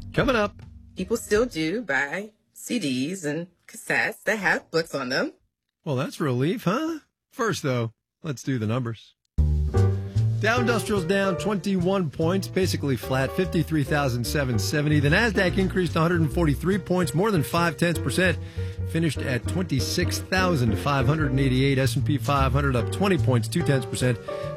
Coming up. People still do buy CDs and cassettes that have books on them. Well, that's relief, huh? First, though, let's do the numbers. Dow Industrial's down 21 points, basically flat, 53,770. The NASDAQ increased 143 points, more than 0.5%, finished at 26,588. S&P 500 up 20 points, 0.2%,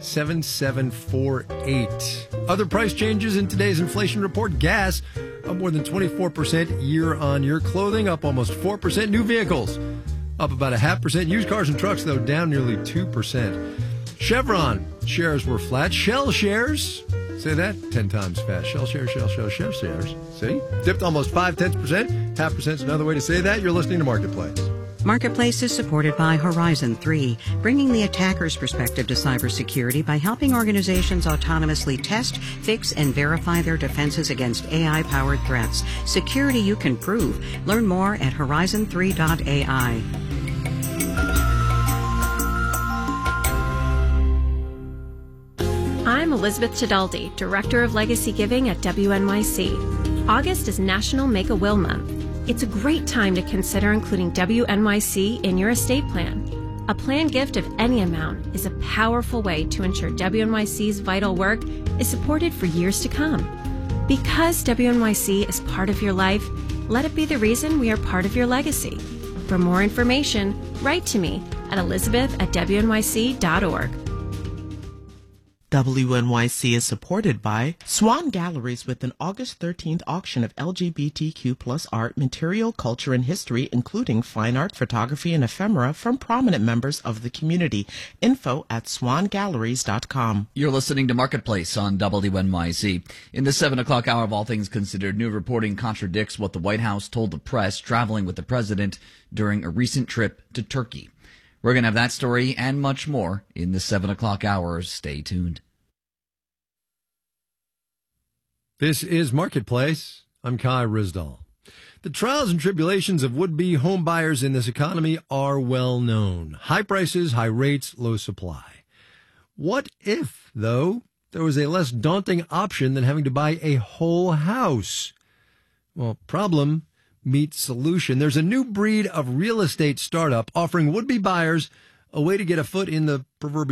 7748. Other price changes in today's inflation report: gas up more than 24% year-on-year, clothing up almost 4%, new vehicles up about 0.5%, used cars and trucks, though, down nearly 2%. Chevron shares were flat. Shell shares, say that 10 times fast. Shell shares. See? Dipped almost 0.5%. 0.5% is another way to say that. You're listening to Marketplace. Marketplace is supported by Horizon 3, bringing the attacker's perspective to cybersecurity by helping organizations autonomously test, fix, and verify their defenses against AI-powered threats. Security you can prove. Learn more at horizon3.ai. I'm Elizabeth Chidaldi, Director of Legacy Giving at WNYC. August is National Make-A-Will Month. It's a great time to consider including WNYC in your estate plan. A planned gift of any amount is a powerful way to ensure WNYC's vital work is supported for years to come. Because WNYC is part of your life, let it be the reason we are part of your legacy. For more information, write to me at elizabeth@wnyc.org. WNYC is supported by Swan Galleries with an August 13th auction of LGBTQ plus art, material, culture, and history, including fine art, photography, and ephemera from prominent members of the community. Info at swangalleries.com. You're listening to Marketplace on WNYC. In the 7 o'clock hour of All Things Considered, new reporting contradicts what the White House told the press traveling with the president during a recent trip to Turkey. We're going to have that story and much more in the 7 o'clock hours. Stay tuned. This is Marketplace. I'm Kai Rizdal. The trials and tribulations of would-be home buyers in this economy are well known. High prices, high rates, low supply. What if, though, there was a less daunting option than having to buy a whole house? Well, problem meets solution. There's a new breed of real estate startup offering would-be buyers a way to get a foot in the proverbial